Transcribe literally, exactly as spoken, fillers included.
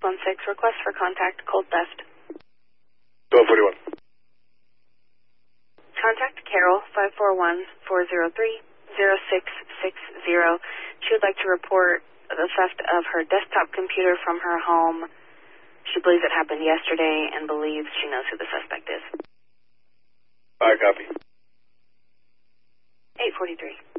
one six, request for contact, cold theft. twelve forty-one. Contact Carol, five four one, four zero three, zero six six zero. She would like to report the theft of her desktop computer from her home. She believes it happened yesterday and believes she knows who the suspect is. All right, copy. eight forty-three.